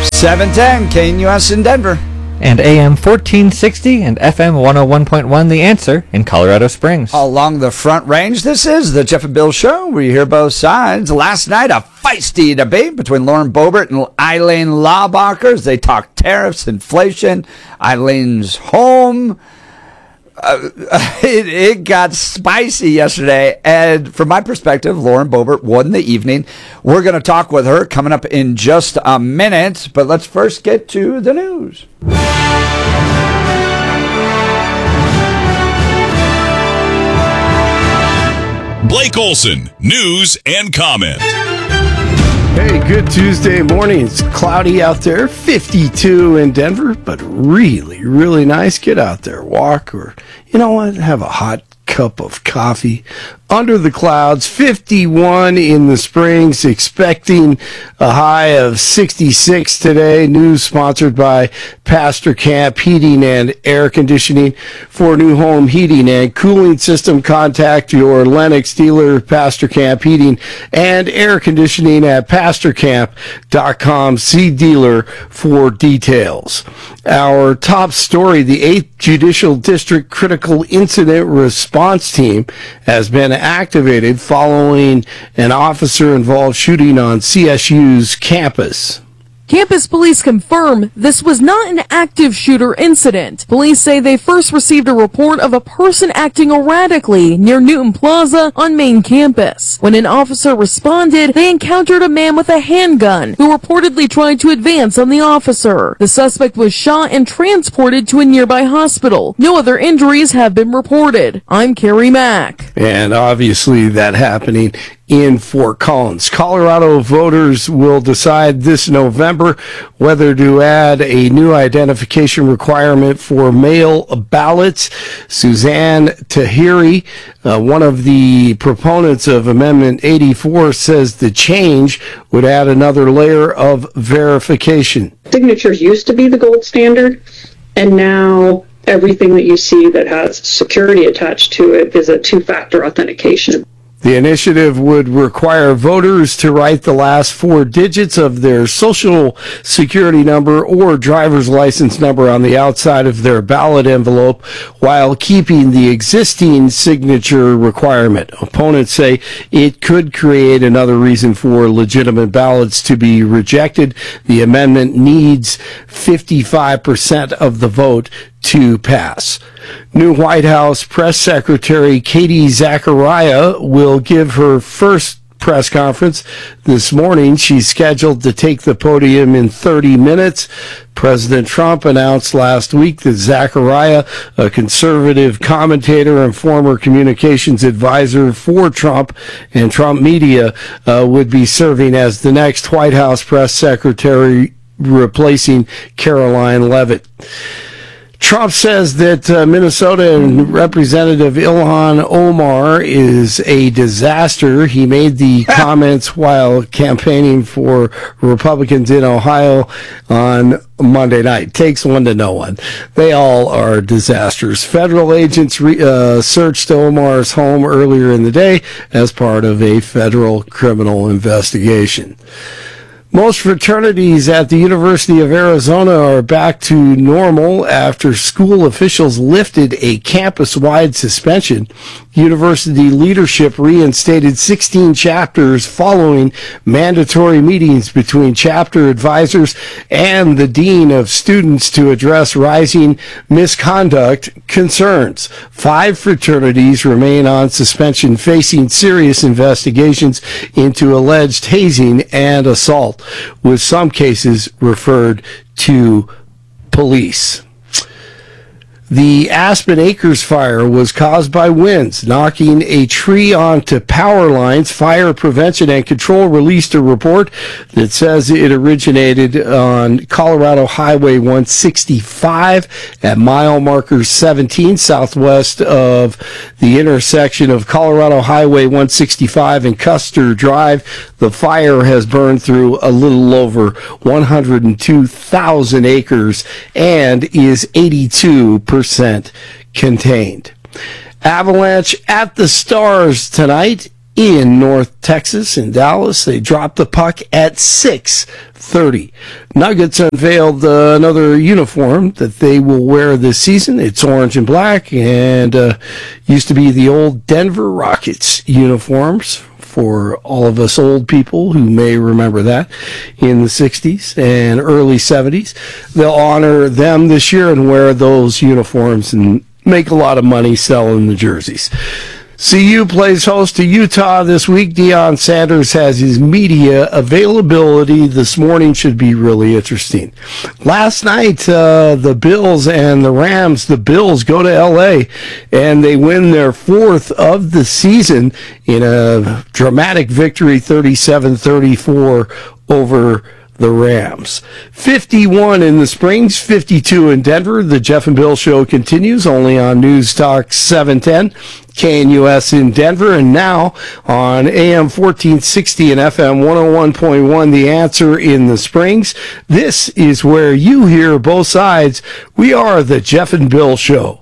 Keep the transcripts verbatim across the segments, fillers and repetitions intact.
seven ten K N U S in Denver. And A M fourteen sixty and F M one oh one point one The Answer in Colorado Springs. Along the Front Range, this is the Jeff and Bill Show. We hear both sides. Last night, a feisty debate between Lauren Boebert and Eileen Laubacher as they talk tariffs, inflation, Eileen's home. Uh, it, it got spicy yesterday, and from my perspective, Lauren Boebert won the evening. We're going to talk with her coming up in just a minute, but let's first get to the news. Blake Olson, news and comment. Hey, good Tuesday morning. It's cloudy out there, fifty-two in Denver, but really, really nice. Get out there, walk, or, you know what, have a hot cup of coffee under the clouds. Fifty-one in the Springs, expecting a high of sixty-six today. News sponsored by Pastor Camp Heating and Air Conditioning. For new home heating and cooling system, contact your Lennox dealer, Pastor Camp Heating and Air Conditioning at pastor camp dot com. See dealer for details. Our top story: the eighth Judicial District Critical Incident Response Team has been activated following an officer-involved shooting on C S U's campus. Campus police confirm this was not an active shooter incident. Police say they first received a report of a person acting erratically near Newton Plaza on main campus. When an officer responded, they encountered a man with a handgun who reportedly tried to advance on the officer. The suspect was shot and transported to a nearby hospital. No other injuries have been reported. I'm Carrie Mack. And obviously that happening in Fort Collins. Colorado voters will decide this November whether to add a new identification requirement for mail ballots. Suzanne Tahiri, uh, one of the proponents of Amendment eighty-four, says the change would add another layer of verification. Signatures used to be the gold standard, and now everything that you see that has security attached to it is a two-factor authentication. The initiative would require voters to write the last four digits of their social security number or driver's license number on the outside of their ballot envelope while keeping the existing signature requirement. Opponents say it could create another reason for legitimate ballots to be rejected. The amendment needs fifty-five percent of the vote to pass. New White House Press Secretary Katie Zachariah will give her first press conference this morning. She's scheduled to take the podium in thirty minutes. President Trump announced last week that Zachariah, a conservative commentator and former communications advisor for Trump and Trump media, uh, would be serving as the next White House press secretary, replacing Caroline Leavitt. Trump says that uh, Minnesota and Representative Ilhan Omar is a disaster. He made the comments while campaigning for Republicans in Ohio on Monday night. Takes one to know one. They all are disasters. Federal agents re- uh, searched Omar's home earlier in the day as part of a federal criminal investigation. Most fraternities at the University of Arizona are back to normal after school officials lifted a campus-wide suspension. University leadership reinstated sixteen chapters following mandatory meetings between chapter advisors and the dean of students to address rising misconduct concerns. Five fraternities remain on suspension, facing serious investigations into alleged hazing and assault, with some cases referred to police. The Aspen Acres fire was caused by winds knocking a tree onto power lines. Fire Prevention and Control released a report that says it originated on Colorado Highway one sixty-five at mile marker seventeen, southwest of the intersection of Colorado Highway one sixty-five and Custer Drive. The fire has burned through a little over one hundred two thousand acres and is eighty-two percent contained. Avalanche at the Stars tonight in North Texas, in Dallas. They dropped the puck at six thirty. Nuggets unveiled uh, another uniform that they will wear this season. It's orange and black, and uh, used to be the old Denver Rockets uniforms for all of us old people who may remember that in the sixties and early seventies. They'll honor them this year and wear those uniforms and make a lot of money selling the jerseys. C U plays host to Utah this week. Deion Sanders has his media availability this morning. Should be really interesting. Last night, uh, the Bills and the Rams, the Bills go to L A and they win their fourth of the season in a dramatic victory, thirty-seven thirty-four over the Rams. fifty-one in the Springs, fifty-two in Denver. The Jeff and Bill Show continues only on News Talk seven ten, K N U S in Denver, and now on A M fourteen sixty and F M one oh one point one, The Answer in the Springs. This is where you hear both sides. We are the Jeff and Bill Show.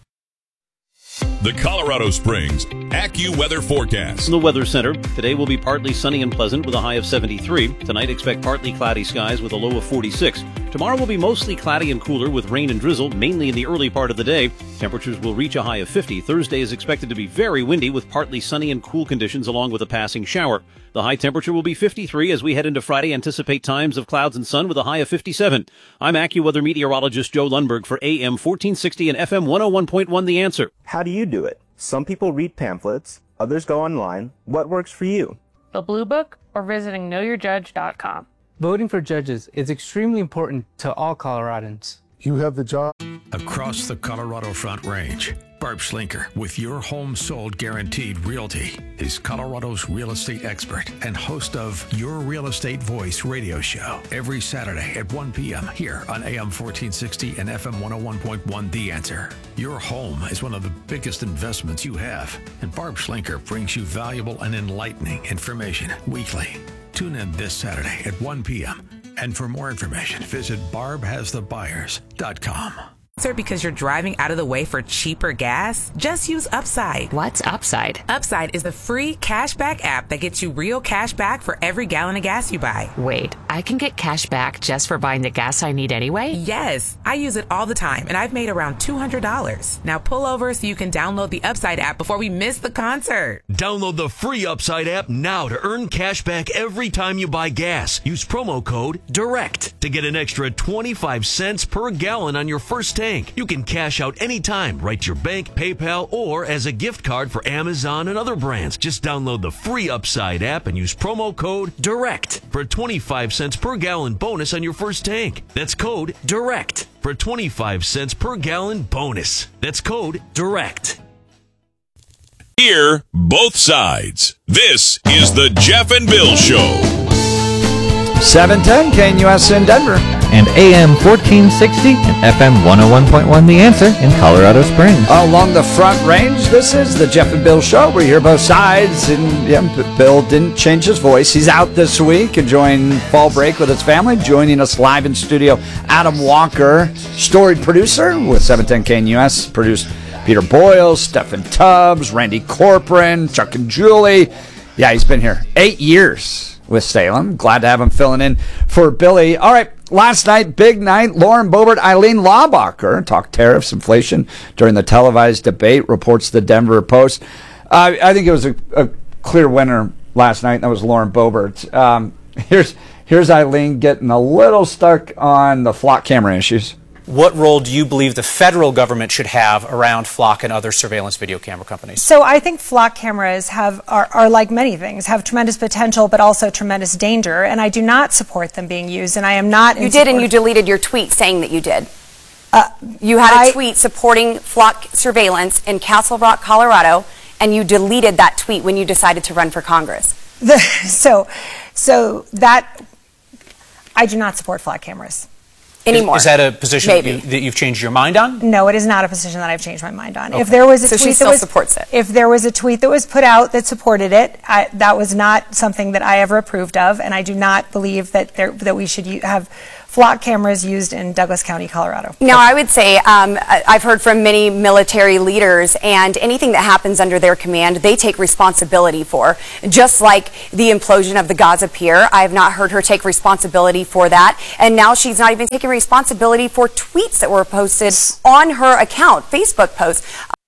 The Colorado Springs AccuWeather forecast. From the Weather Center, today will be partly sunny and pleasant with a high of seventy-three. Tonight, expect partly cloudy skies with a low of forty-six. Tomorrow will be mostly cloudy and cooler with rain and drizzle, mainly in the early part of the day. Temperatures will reach a high of fifty. Thursday is expected to be very windy with partly sunny and cool conditions along with a passing shower. The high temperature will be fifty-three as we head into Friday. Anticipate times of clouds and sun with a high of fifty-seven. I'm AccuWeather meteorologist Joe Lundberg for A M fourteen sixty and F M one oh one point one, The Answer. How do you do it? Some people read pamphlets, others go online. What works for you? The Blue Book or visiting know your judge dot com. Voting for judges is extremely important to all Coloradans. You have the job. Across the Colorado Front Range, Barb Schlinker with Your Home Sold Guaranteed Realty is Colorado's real estate expert and host of Your Real Estate Voice radio show every Saturday at one p.m. here on A M fourteen sixty and F M one oh one point one, The Answer. Your home is one of the biggest investments you have, and Barb Schlinker brings you valuable and enlightening information weekly. Tune in this Saturday at one p.m. And for more information, visit barb has the buyers dot com. Because you're driving out of the way for cheaper gas? Just use Upside. What's Upside? Upside is the free cashback app that gets you real cash back for every gallon of gas you buy. Wait, I can get cash back just for buying the gas I need anyway? Yes, I use it all the time, and I've made around two hundred dollars. Now pull over so you can download the Upside app before we miss the concert. Download the free Upside app now to earn cash back every time you buy gas. Use promo code DIRECT to get an extra twenty-five cents per gallon on your first tank. You can cash out anytime, right to your bank, PayPal, or as a gift card for Amazon and other brands. Just download the free Upside app and use promo code DIRECT for a twenty-five cents per gallon bonus on your first tank. That's code DIRECT for a twenty-five cents per gallon bonus. That's code DIRECT. Hear both sides. This is the Jeff and Bill Show. seven ten K N U S in Denver. And A M fourteen sixty and F M one oh one point one, The Answer in Colorado Springs. Along the Front Range, this is the Jeff and Bill Show. We hear both sides. And yeah, Bill didn't change his voice. He's out this week enjoying fall break with his family. Joining us live in studio, Adam Walker, storied producer with seven ten K N U S. Produced Peter Boyle, Stephen Tubbs, Randy Corcoran, Chuck and Julie. Yeah, he's been here eight years with Salem. Glad to have him filling in for Billy. All right, last night, big night. Lauren Boebert, Eileen Laubacher talked tariffs, inflation during the televised debate, reports the Denver Post. Uh, I think it was a, a clear winner last night, and that was Lauren Boebert. Um, here's, here's Eileen getting a little stuck on the flock camera issues. What role do you believe the federal government should have around Flock and other surveillance video camera companies? So I think Flock cameras have are, are like many things, have tremendous potential but also tremendous danger, and I do not support them being used, and I am not in You did, and you deleted your tweet saying that you did. Uh, you had a I, tweet supporting Flock surveillance in Castle Rock, Colorado, and you deleted that tweet when you decided to run for Congress. The, so, so that, I do not support Flock cameras. Anymore. Is, is that a position that, you, that you've changed your mind on? No, it is not a position that I've changed my mind on. Okay. If there was a so tweet she still that was, supports it. If there was a tweet that was put out that supported it, I, that was not something that I ever approved of, and I do not believe that there, that we should have flock cameras used in Douglas County, Colorado. Now, I would say um, I've heard from many military leaders, and anything that happens under their command, they take responsibility for. Just like the implosion of the Gaza Pier, I have not heard her take responsibility for that. And now she's not even taking responsibility for tweets that were posted on her account, Facebook posts.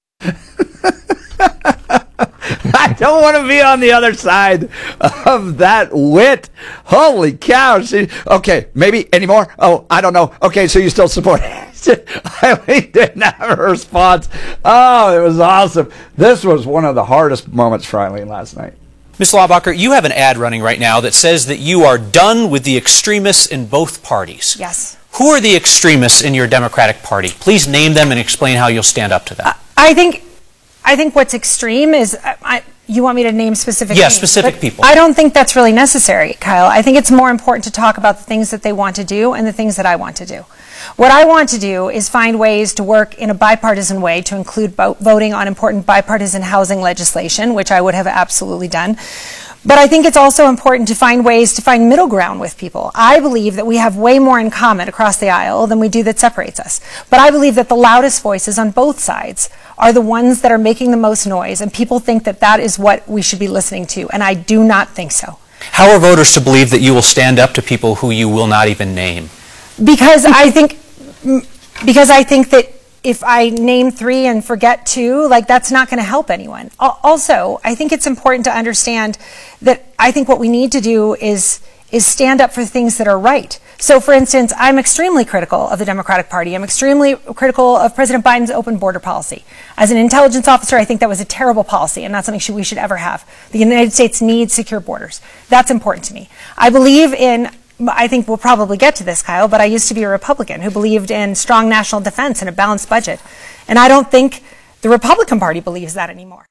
I don't want to be on the other side of that wit. Holy cow. She, okay, maybe anymore? Oh, I don't know. Okay, so you still support it. Eileen didn't have a response. Oh, it was awesome. This was one of the hardest moments for Eileen last night. Miz Laubacher, you have an ad running right now that says that you are done with the extremists in both parties. Yes. Who are the extremists in your Democratic Party? Please name them and explain how you'll stand up to them. I think I think what's extreme is, I, you want me to name specific Yeah, names, specific people. I don't think that's really necessary, Kyle. I think it's more important to talk about the things that they want to do and the things that I want to do. What I want to do is find ways to work in a bipartisan way to include voting on important bipartisan housing legislation, which I would have absolutely done. But I think it's also important to find ways to find middle ground with people. I believe that we have way more in common across the aisle than we do that separates us. But I believe that the loudest voices on both sides are the ones that are making the most noise, and people think that that is what we should be listening to, and I do not think so. How are voters to believe that you will stand up to people who you will not even name? Because I think, because I think that if I name three and forget two, like that's not going to help anyone. Also, I think it's important to understand that I think what we need to do is is stand up for things that are right. So, for instance, I'm extremely critical of the Democratic Party. I'm extremely critical of President Biden's open border policy. As an intelligence officer, I think that was a terrible policy and not something we should ever have. The United States needs secure borders. That's important to me. I believe in I think we'll probably get to this, Kyle, but I used to be a Republican who believed in strong national defense and a balanced budget. And I don't think the Republican Party believes that anymore.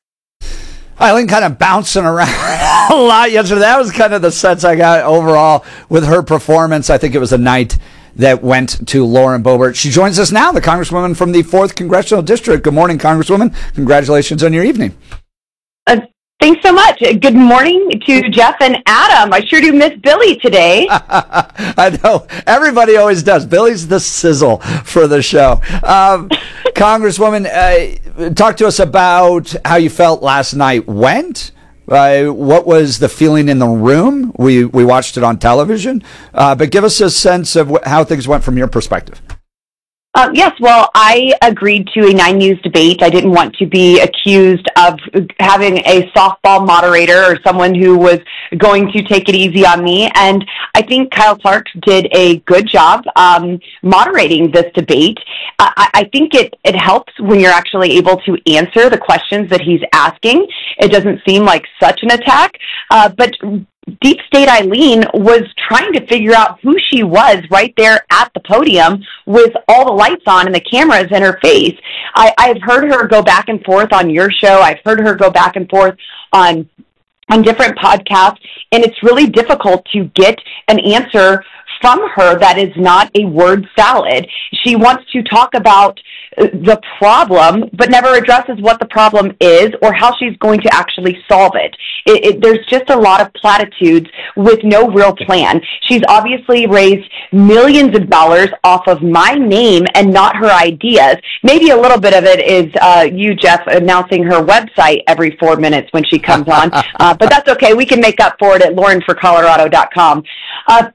Eileen kind of bouncing around a lot yesterday. That was kind of the sense I got overall with her performance. I think it was a night that went to Lauren Boebert. She joins us now, the Congresswoman from the fourth Congressional District. Good morning, Congresswoman. Congratulations on your evening. Uh, Thanks so much. Good morning to Jeff and Adam. I sure do miss Billy today. I know. Everybody always does. Billy's the sizzle for the show. Um, Congresswoman, uh, talk to us about how you felt last night went. Uh, what was the feeling in the room? We we watched it on television, uh, but give us a sense of wh- how things went from your perspective. Um, yes, well, I agreed to a Nine News debate. I didn't want to be accused of having a softball moderator or someone who was going to take it easy on me. And I think Kyle Clark did a good job um, moderating this debate. Uh, I, I think it, it helps when you're actually able to answer the questions that he's asking. It doesn't seem like such an attack, uh, but Deep State Eileen was trying to figure out who she was right there at the podium with all the lights on and the cameras in her face. I, I've heard her go back and forth on your show. I've heard her go back and forth on on different podcasts, and it's really difficult to get an answer from her that is not a word salad. She wants to talk about the problem, but never addresses what the problem is or how she's going to actually solve it. It, it. There's just a lot of platitudes with no real plan. She's obviously raised millions of dollars off of my name and not her ideas. Maybe a little bit of it is uh, you, Jeff, announcing her website every four minutes when she comes on, uh, but that's okay. We can make up for it at lauren for colorado dot com. Uh,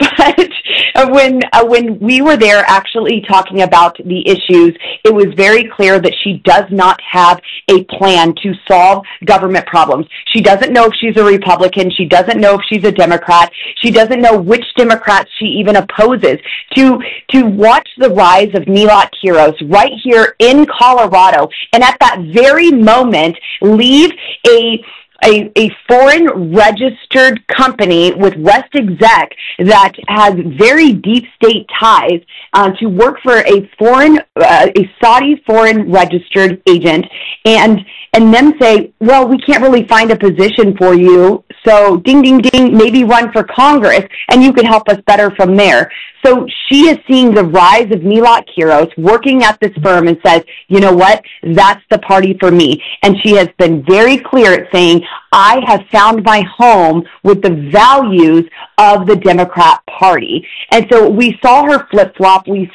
but when uh, when we were there actually talking about the issues, it was very clear that she does not have a plan to solve government problems. She doesn't know if she's a Republican. She doesn't know if she's a Democrat. She doesn't know which Democrats she even opposes. To to watch the rise of Milot Quiros right here in Colorado, and at that very moment leave a A, a foreign registered company with West Exec that has very deep state ties uh, to work for a foreign, uh, a Saudi foreign registered agent, and and then say, well, we can't really find a position for you, so ding, ding, ding, maybe run for Congress, and you can help us better from there. So she is seeing the rise of Milot Kiros working at this firm and says, you know what, that's the party for me. And she has been very clear at saying, I have found my home with the values of the Democrat Party. And so we saw her flip-flop. We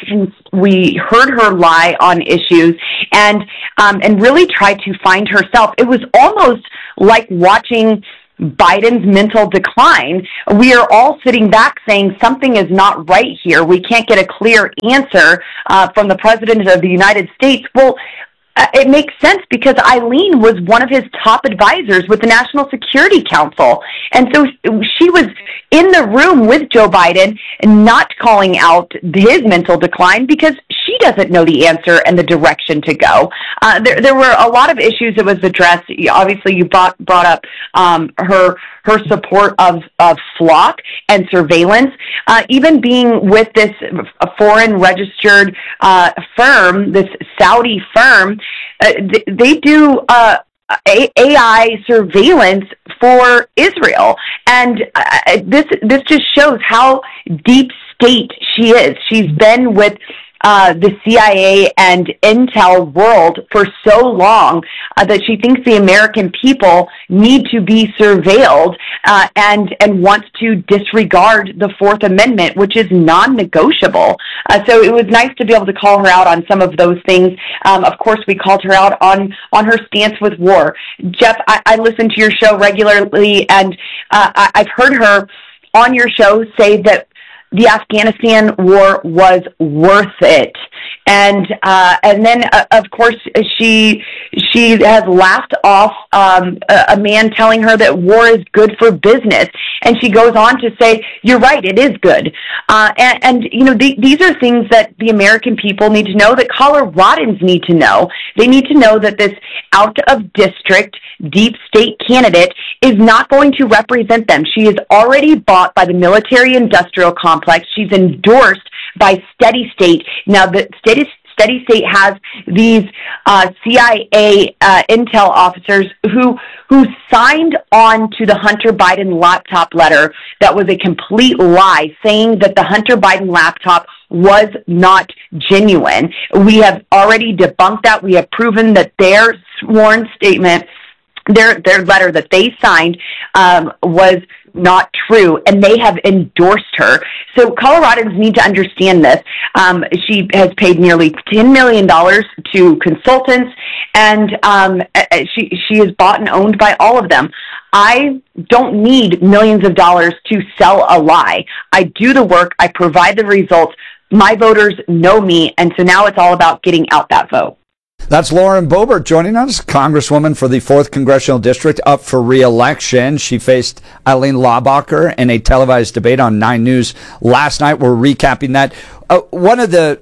we heard her lie on issues and um, and really try to find herself. It was almost like watching Biden's mental decline. We are all sitting back saying something is not right here. We can't get a clear answer uh, from the President of the United States. Well, Uh, it makes sense because Eileen was one of his top advisors with the National Security Council. And so she was in the room with Joe Biden and not calling out his mental decline because she doesn't know the answer and the direction to go. Uh, there, there were a lot of issues that was addressed. Obviously, you brought, brought up um, her her support of, of FLoC and surveillance, uh, even being with this foreign registered uh, firm, this Saudi firm. Uh, th- they do uh, A I surveillance for Israel, and uh, this this just shows how deep state she is. She's been with uh, the C I A and Intel world for so long uh, that she thinks the American people need to be surveilled uh, and and wants to disregard the Fourth Amendment, which is non-negotiable. Uh, so it was nice to be able to call her out on some of those things. Um, of course, we called her out on, on her stance with war. Jeff, I, I listen to your show regularly, and uh, I, I've heard her on your show say that the Afghanistan war was worth it. And uh, and then, uh, of course, she she has laughed off um, a, a man telling her that war is good for business. And she goes on to say, you're right, it is good. Uh, and, and, you know, the, these are things that the American people need to know, that Coloradans need to know. They need to know that this out-of-district deep state candidate is not going to represent them. She is already bought by the military-industrial complex. She's endorsed by Steady State. Now, the Steady, Steady State has these uh, C I A uh, intel officers who who signed on to the Hunter Biden laptop letter that was a complete lie, saying that the Hunter Biden laptop was not genuine. We have already debunked that. We have proven that their sworn statement, their their letter that they signed um, was not true, and they have endorsed her. So Coloradans need to understand this. Um, she has paid nearly ten million dollars to consultants, and um, she she is bought and owned by all of them. I don't need millions of dollars to sell a lie. I do the work. I provide the results. My voters know me, and so now it's all about getting out that vote. That's Lauren Boebert joining us, Congresswoman for the fourth Congressional District, up for re-election. She faced Eileen Laubacher in a televised debate on Nine News last night. We're recapping that. Uh, one of the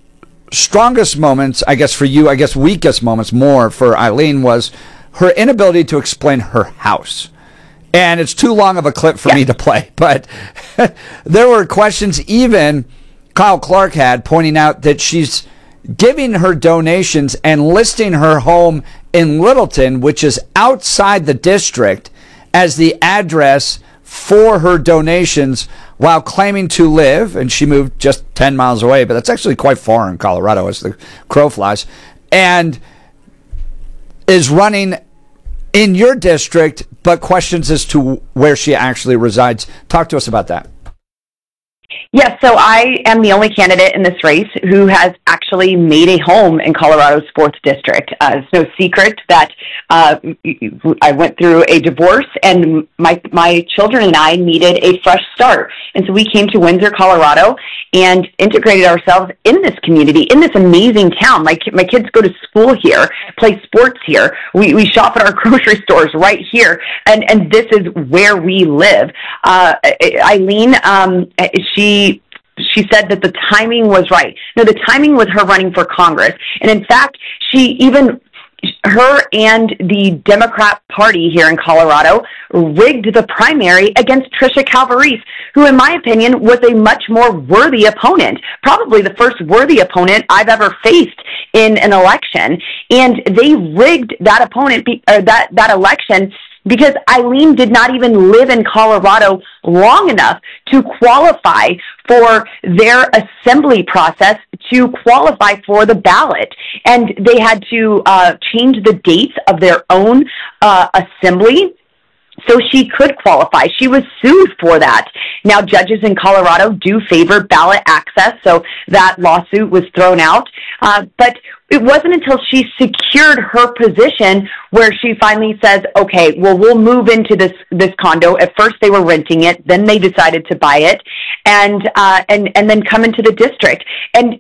strongest moments, I guess for you, I guess weakest moments more for Eileen, was her inability to explain her house. And it's too long of a clip for yeah. me to play, but there were questions even Kyle Clark had pointing out that she's giving her donations and listing her home in Littleton, which is outside the district, as the address for her donations while claiming to live, and she moved just ten miles away, but that's actually quite far in Colorado as the crow flies, and is running in your district, but questions as to where she actually resides. Talk to us about that. Yes, so I am the only candidate in this race who has actually made a home in Colorado's fourth District. Uh, it's no secret that uh, I went through a divorce, and my my children and I needed a fresh start. And so we came to Windsor, Colorado, and integrated ourselves in this community, in this amazing town. My, my kids go to school here, play sports here. We, we shop at our grocery stores right here, and, and this is where we live. Uh, Eileen, um, she She said that the timing was right. No, the timing was her running for Congress. And in fact, she even, her and the Democrat Party here in Colorado rigged the primary against Tricia Calvarese, who in my opinion was a much more worthy opponent, probably the first worthy opponent I've ever faced in an election. And they rigged that opponent, or that, that election because Eileen did not even live in Colorado long enough to qualify for their assembly process to qualify for the ballot. And they had to uh, change the dates of their own uh, assembly so she could qualify. She was sued for that. Now, judges in Colorado do favor ballot access, so that lawsuit was thrown out. Uh, but it wasn't until she secured her position where she finally says, okay, well, we'll move into this, this condo. At first they were renting it. Then they decided to buy it and, uh, and, and then come into the district. And